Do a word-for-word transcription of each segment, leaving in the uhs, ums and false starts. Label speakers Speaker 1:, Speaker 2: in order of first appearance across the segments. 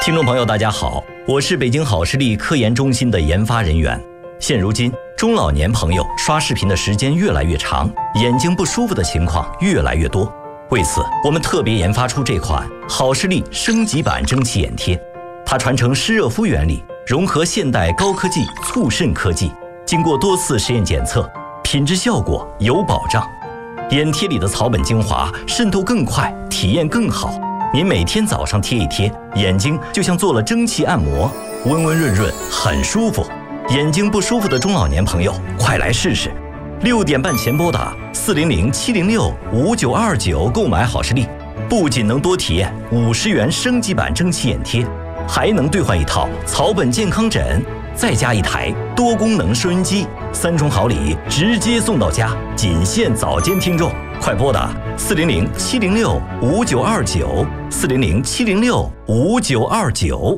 Speaker 1: 听众朋友大家好，我是北京好视力科研中心的研发人员。现如今中老年朋友刷视频的时间越来越长，眼睛不舒服的情况越来越多。为此我们特别研发出这款好视力升级版蒸汽眼贴，它传承湿热敷原理，融合现代高科技促渗科技，经过多次实验检测，品质效果有保障。眼贴里的草本精华渗透更快，体验更好。您每天早上贴一贴，眼睛就像做了蒸汽按摩，温温润润，很舒服。眼睛不舒服的中老年朋友，快来试试！六点半前拨打四零零七零六五九二九购买好视力，不仅能多体验五十元升级版蒸汽眼贴，还能兑换一套草本健康枕，再加一台多功能收音机，三重好礼直接送到家，仅限早间听众。快拨打四零零七零六五九二九，四零零七零六五九二九。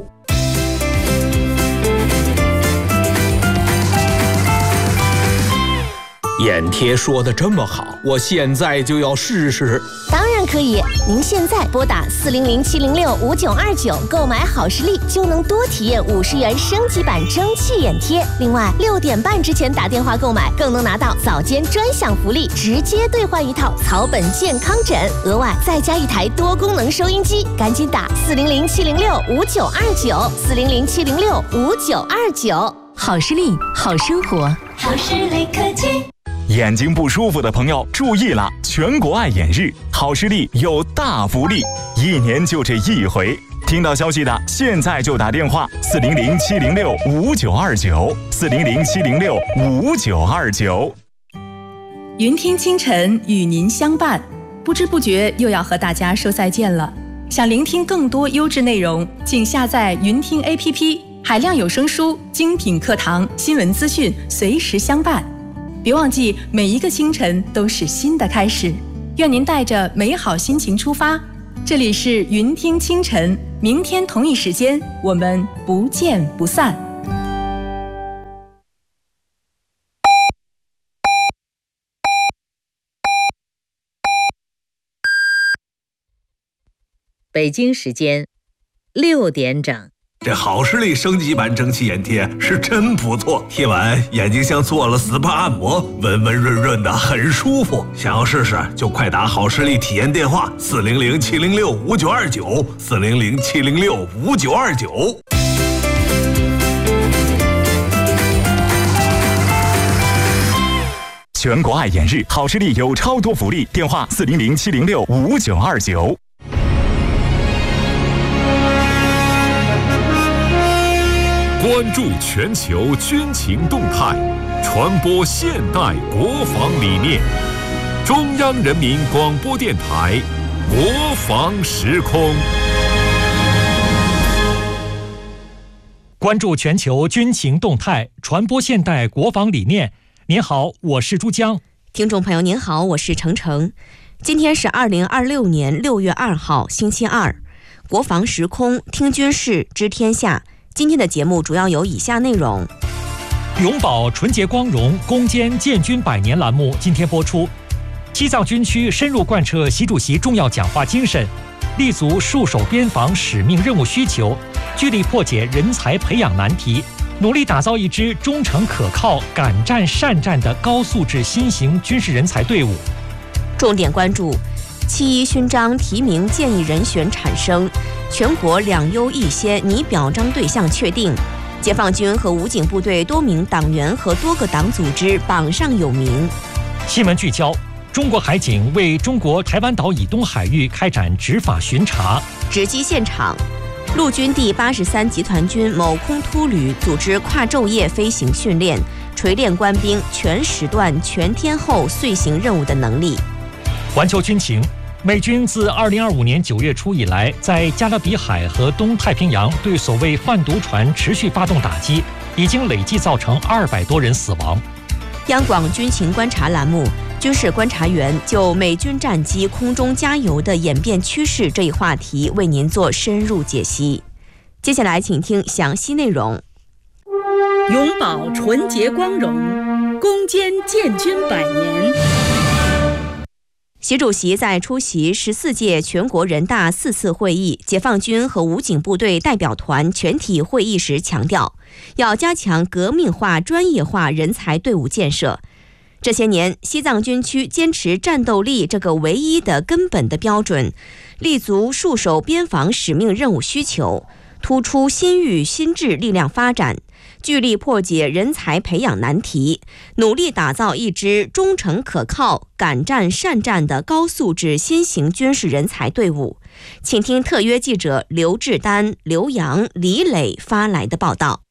Speaker 2: 眼贴说的这么好，我现在就要试试。
Speaker 3: 当然可以，您现在拨打四零零七零六五九二九购买好视力，就能多体验五十元升级版蒸汽眼贴。另外，六点半之前打电话购买，更能拿到早间专享福利，直接兑换一套草本健康枕，额外再加一台多功能收音机。赶紧打四零零七零六五九二九，四零零七零六五九二九。
Speaker 4: 好视力，好生活，
Speaker 5: 好视力科技。
Speaker 6: 眼睛不舒服的朋友注意了，全国爱眼日，好视力有大福利，一年就这一回。听到消息的现在就打电话四零零七零六五九二九，四零零七零六五九二九。
Speaker 7: 云听清晨与您相伴，不知不觉又要和大家说再见了。想聆听更多优质内容，请下载云听 A P P， 海量有声书、精品课堂、新闻资讯随时相伴。别忘记，每一个清晨都是新的开始。愿您带着美好心情出发。这里是云听清晨，明天同一时间我们不见不散。
Speaker 4: 北京时间六点整。
Speaker 8: 这好视力升级版蒸汽眼贴是真不错，贴完眼睛像做了 S P A 按摩，温温润润的，很舒服。想要试试就快打好视力体验电话四零零七零六五九二九，四零零七零六五九二九。
Speaker 6: 全国爱眼日，好视力有超多福利，电话四零零七零六五九二九。
Speaker 9: 关注全球军情动态，传播现代国防理念。中央人民广播电台国防时空。
Speaker 10: 关注全球军情动态，传播现代国防理念。您好，我是珠江。
Speaker 3: 听众朋友您好，我是程程。今天是二零二六年六月二号，星期二。国防时空，听军事，知天下。今天的节目主要有以下内容：
Speaker 10: 永葆纯洁光荣，攻坚建军百年栏目今天播出。西藏军区深入贯彻习主席重要讲话精神，立足戍守边防使命任务需求，聚力破解人才培养难题，努力打造一支忠诚可靠、敢战善战的高素质新型军事人才队伍。
Speaker 3: 重点关注七一勋章提名建议人选产生，全国两优一先拟表彰对象确定，解放军和武警部队多名党员和多个党组织榜上有名。
Speaker 10: 新闻聚焦：中国海警为中国台湾岛以东海域开展执法巡查。
Speaker 3: 直击现场，陆军第八十三集团军某空突旅组织跨昼夜飞行训练，锤炼官兵全时段、全天候遂行任务的能力。
Speaker 10: 环球军情：美军自二零二五年九月初以来，在加勒比海和东太平洋对所谓贩毒船持续发动打击，已经累计造成二百多人死亡。
Speaker 3: 央广军情观察栏目，军事观察员就美军战机空中加油的演变趋势这一话题为您做深入解析。接下来请听详细内容。
Speaker 4: 永葆纯洁光荣，攻坚建军百年。
Speaker 3: 习主席在出席十四届全国人大四次会议解放军和武警部队代表团全体会议时强调，要加强革命化、专业化人才队伍建设。这些年，西藏军区坚持战斗力这个唯一的根本的标准，立足戍守边防使命任务需求，突出新域新质力量发展，聚力破解人才培养难题，努力打造一支忠诚可靠、敢战善战的高素质新型军事人才队伍。请听特约记者刘志丹、刘洋、李磊发来的报道。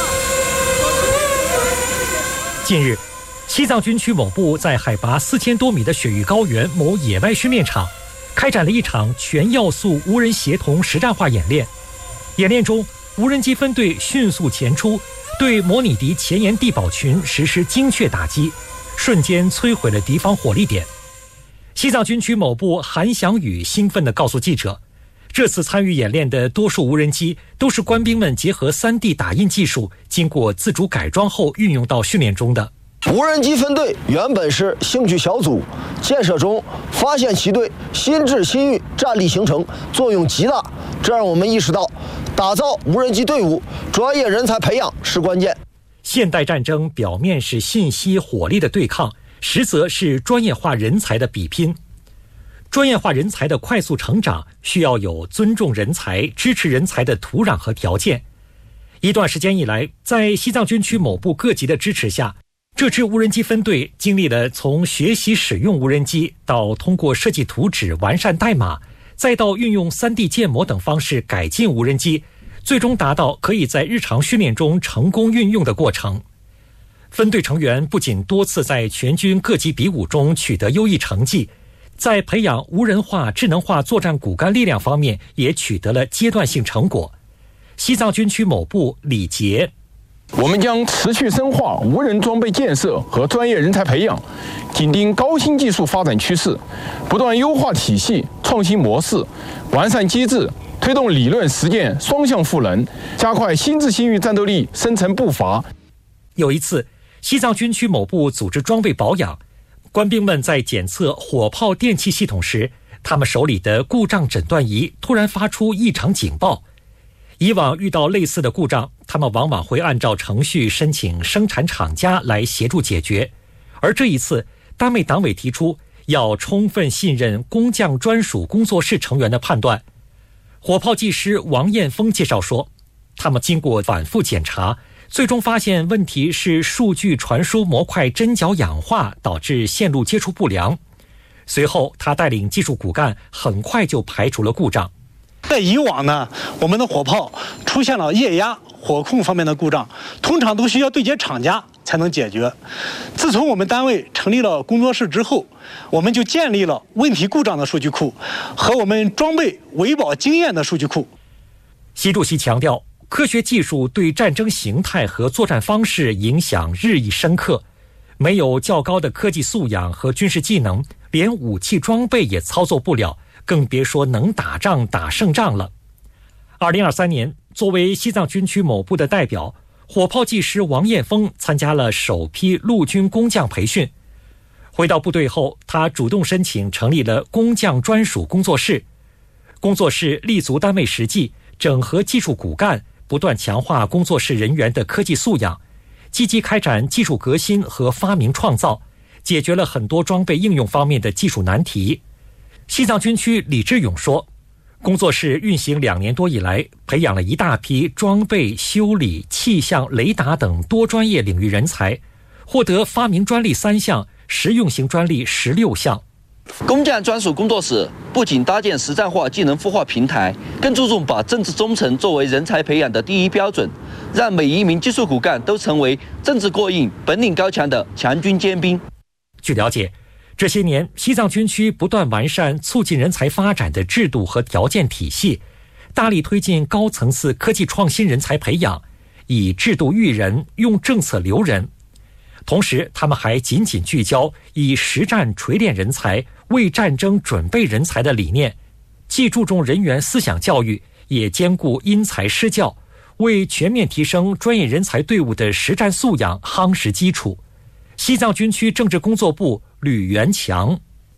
Speaker 10: 近日，西藏军区某部在海拔四千多米的雪域高原某野外训练场，开展了一场全要素无人协同实战化演练。演练中，无人机分队迅速前出，对模拟敌前沿地堡群实施精确打击，瞬间摧毁了敌方火力点。西藏军区某部韩祥宇兴奋地告诉记者，这次参与演练的多数无人机都是官兵们结合 三 D 打印技术，经过自主改装后运用到训练中的。
Speaker 11: 无人机分队原本是兴趣小组，建设中发现其对新质新域战力形成作用极大，这让我们意识到打造无人机队伍专业人才培养是关键。
Speaker 10: 现代战争表面是信息火力的对抗，实则是专业化人才的比拼。专业化人才的快速成长需要有尊重人才、支持人才的土壤和条件。一段时间以来，在西藏军区某部各级的支持下，这支无人机分队经历了从学习使用无人机到通过设计图纸完善代码，再到运用 三 D 建模等方式改进无人机，最终达到可以在日常训练中成功运用的过程。分队成员不仅多次在全军各级比武中取得优异成绩，在培养无人化、智能化作战骨干力量方面也取得了阶段性成果。西藏军区某部李杰，
Speaker 2: 我们将持续深化无人装备建设和专业人才培养，紧盯高新技术发展趋势，不断优化体系、创新模式，完善机制，推动理论实践双向赋能，加快新质新域战斗力生成步伐。
Speaker 10: 有一次，西藏军区某部组织装备保养，官兵们在检测火炮电气系统时，他们手里的故障诊断仪突然发出异常警报。以往遇到类似的故障，他们往往会按照程序申请生产厂家来协助解决，而这一次，单位党委提出要充分信任工匠专属工作室成员的判断。火炮技师王艳峰介绍说，他们经过反复检查，最终发现问题是数据传输模块针脚氧化导致线路接触不良。随后，他带领技术骨干很快就排除了故障。
Speaker 12: 在以往呢，我们的火炮出现了液压、火控方面的故障，通常都需要对接厂家才能解决。自从我们单位成立了工作室之后，我们就建立了问题故障的数据库和我们装备维保经验的数据库。
Speaker 10: 习主席强调，科学技术对战争形态和作战方式影响日益深刻，没有较高的科技素养和军事技能，连武器装备也操作不了，更别说能打仗打胜仗了。二零二三年，作为西藏军区某部的代表，火炮技师王艳峰参加了首批陆军工匠培训。回到部队后，他主动申请成立了工匠专属工作室。工作室立足单位实际，整合技术骨干，不断强化工作室人员的科技素养，积极开展技术革新和发明创造，解决了很多装备应用方面的技术难题。西藏军区李志勇说，工作室运行两年多以来，培养了一大批装备、修理、气象、雷达等多专业领域人才，获得发明专利三项，实用型专利十六项。
Speaker 13: 工匠专属工作室不仅搭建实战化技能孵化平台，更注重把政治忠诚作为人才培养的第一标准，让每一名技术骨干都成为政治过硬、本领高强的强军尖兵。
Speaker 10: 据了解，这些年，西藏军区不断完善促进人才发展的制度和条件体系，大力推进高层次科技创新人才培养，以制度育人，用政策留人。同时，他们还紧紧聚焦以实战锤炼人才、为战争准备人才的理念，既注重人员思想教育，也兼顾因材施教，为全面提升专业人才队伍的实战素养夯实基础。西藏军区政治工作部吕元强，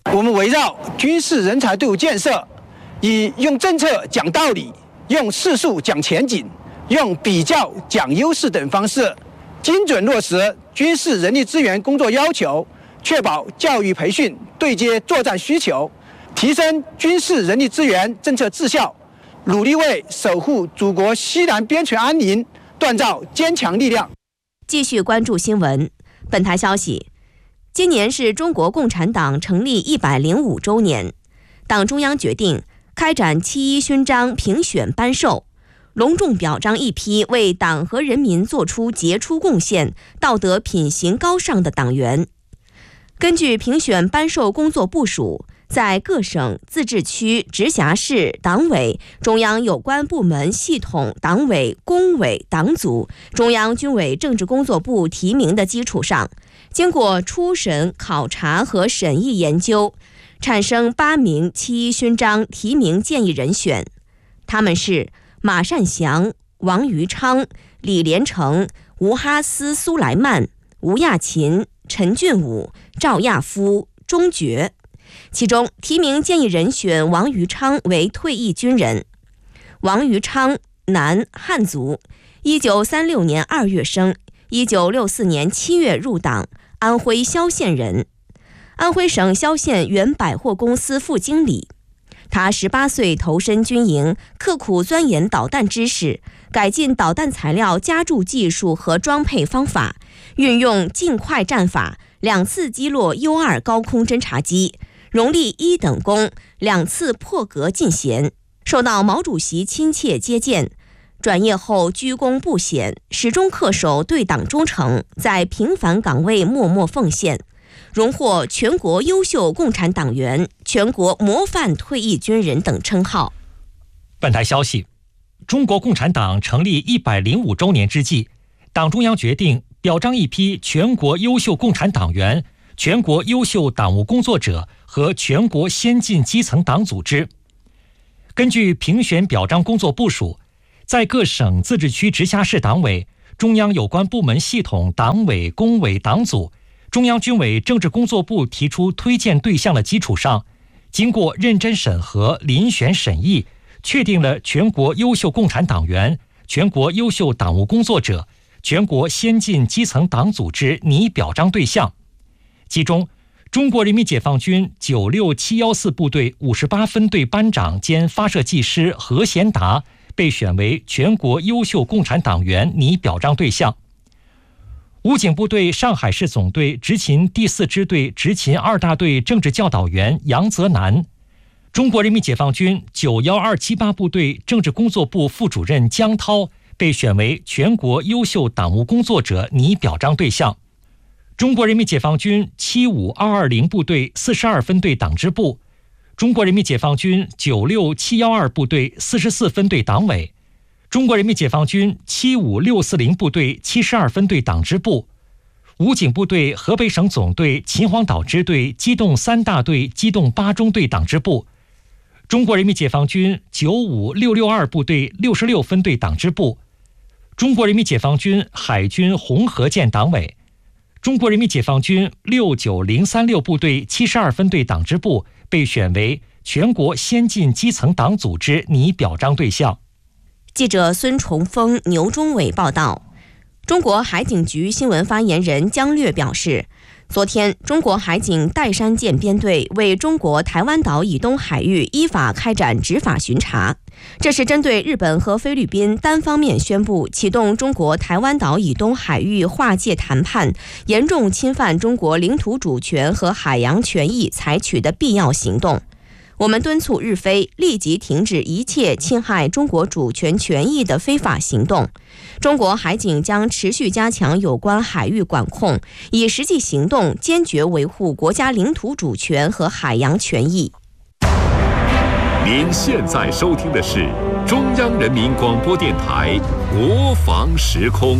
Speaker 14: 我们围绕军事人才队伍建设，以用政策讲道理，用事数讲前景，用比较讲优势等方式，精准落实军事人力资源工作要求，确保教育培训对接作战需求，提升军事人力资源政策质效，努力为守护祖国西南边陲安宁锻造坚强力量。
Speaker 3: 继续关注新闻。本台消息，今年是中国共产党成立一百零五周年，党中央决定开展七一勋章评选颁授，隆重表彰一批为党和人民做出杰出贡献、道德品行高尚的党员。根据评选颁授工作部署，在各省、自治区、直辖市党委、中央有关部门系统党委、工委、党组、中央军委政治工作部提名的基础上，经过初审、考察和审议研究，产生八名七一勋章提名建议人选，他们是马善祥、王余昌、李连成、吴哈斯苏莱曼、吴亚勤、陈俊武、赵亚夫、钟觉。其中提名建议人选王余昌为退役军人。王余昌，男，汉族，一九三六年二月生，一九六四年七月入党，安徽萧县人，安徽省萧县原百货公司副经理。他十八岁投身军营，刻苦钻研导弹知识，改进导弹材料加注技术和装配方法，运用尽快战法，两次击落 U 二高空侦察机，荣立一等功，两次破格进衔，受到毛主席亲切接见。转业后居功不显，始终恪守对党忠诚，在平凡岗位默默奉献，荣获全国优秀共产党员、全国模范退役军人等称号。
Speaker 10: 本台消息，中国共产党成立一百零五周年之际，党中央决定表彰一批全国优秀共产党员、全国优秀党务工作者和全国先进基层党组织。根据评选表彰工作部署，在各省、自治区、直辖市党委、中央有关部门系统党委、工委、党组、中央军委政治工作部提出推荐对象的基础上，经过认真审核、遴选审议，确定了全国优秀共产党员、全国优秀党务工作者、全国先进基层党组织拟表彰对象。其中，中国人民解放军九六七一四部队五十八分队班长兼发射技师何贤达被选为全国优秀共产党员拟表彰对象。武警部队上海市总队执勤第四支队执勤二大队政治教导员杨泽南，中国人民解放军九一二七八部队政治工作部副主任江涛被选为全国优秀党务工作者拟表彰对象。中国人民解放军七五二二零部队四十二分队党支部，中国人民解放军九六七一二部队四十四分队党委，中国人民解放军七五六四零部队七十二分队党支部，武警部队河北省总队秦皇岛支队机动三大队机动八中队党支部，中国人民解放军九五六六二部队六十六分队党支部，中国人民解放军海军红河舰党委，中国人民解放军六九零三六部队七十二分队党支部被选为全国先进基层党组织拟表彰对象。
Speaker 3: 记者孙崇峰、牛忠伟报道。中国海警局新闻发言人姜略表示，昨天，中国海警岱山舰编队为中国台湾岛以东海域依法开展执法巡查，这是针对日本和菲律宾单方面宣布启动中国台湾岛以东海域划界谈判，严重侵犯中国领土主权和海洋权益采取的必要行动。我们敦促日菲立即停止一切侵害中国主权权益的非法行动。中国海警将持续加强有关海域管控，以实际行动坚决维护国家领土主权和海洋权益。
Speaker 9: 您现在收听的是中央人民广播电台国防时空。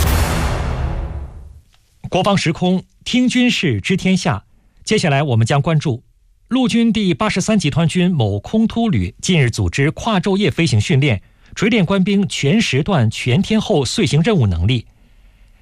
Speaker 10: 国防时空，听军事知天下。接下来我们将关注陆军第八十三集团军某空突旅近日组织跨昼夜飞行训练，锤炼官兵全时段全天候遂行任务能力。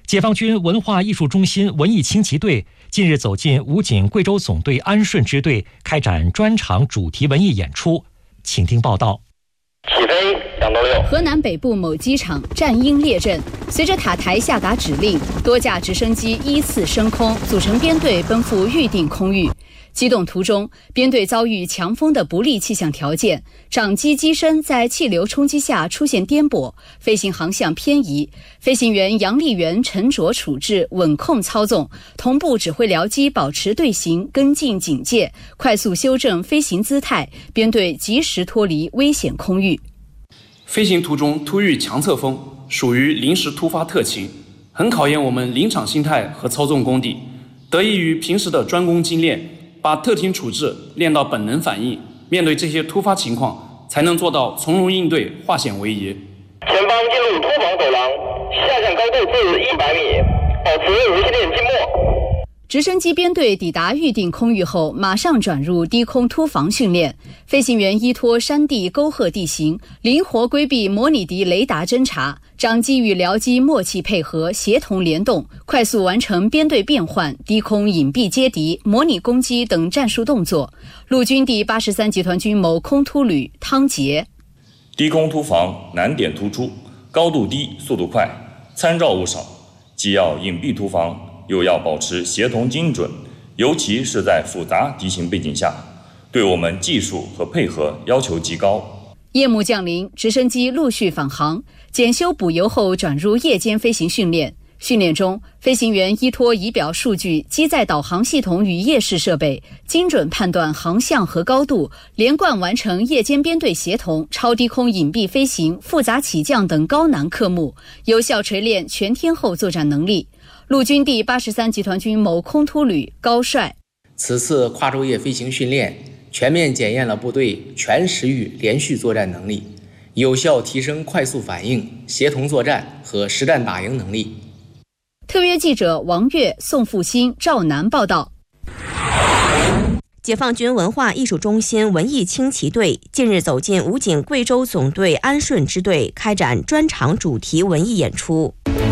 Speaker 10: 解放军文化艺术中心文艺轻骑队近日走进武警贵州总队安顺支队，开展专场主题文艺演出。请听报道。
Speaker 15: 起飞两到六。
Speaker 16: 河南北部某机场战鹰列阵，随着塔台下达指令，多架直升机依次升空，组成编队奔赴预定空域。机动途中，编队遭遇强风的不利气象条件，长机机身在气流冲击下出现颠簸，飞行航向偏移。飞行员杨立元沉着处置，稳控操纵，同步指挥僚机保持队形，跟进警戒，快速修正飞行姿态，编队及时脱离危险空域。
Speaker 17: 飞行途中突遇强侧风，属于临时突发特情，很考验我们临场心态和操纵功底。得益于平时的专攻精炼，把特情处置练到本能反应，面对这些突发情况，才能做到从容应对，化险为夷。
Speaker 15: 前方进入突防走廊，下降高度至一百米，保持无线电静默。
Speaker 16: 直升机编队抵达预定空域后，马上转入低空突防训练。飞行员依托山地沟壑地形，灵活规避模拟敌雷达侦察，长机与僚机默契配合，协同联动，快速完成编队变换、低空隐蔽接敌、模拟攻击等战术动作。陆军第八十三集团军某空突旅汤杰：
Speaker 18: 低空突防难点突出，高度低，速度快，参照物少，既要隐蔽突防，又要保持协同精准，尤其是在复杂敌情背景下，对我们技术和配合要求极高。
Speaker 16: 夜幕降临，直升机陆续返航，检修补油后转入夜间飞行训练。训练中，飞行员依托仪表数据、机载导航系统与夜视设备，精准判断航向和高度，连贯完成夜间编队协同、超低空隐蔽飞行、复杂起降等高难科目，有效锤炼全天候作战能力。陆军第八十三集团军某空突旅高帅：
Speaker 19: 此次跨昼夜飞行训练全面检验了部队全时域连续作战能力，有效提升快速反应、协同作战和实战打赢能力。
Speaker 16: 特约记者王悦、宋复兴、赵楠报道。
Speaker 20: 解放军文化艺术中心文艺轻骑队近日走进武警贵州总队安顺支队，开展专场主题文艺演出。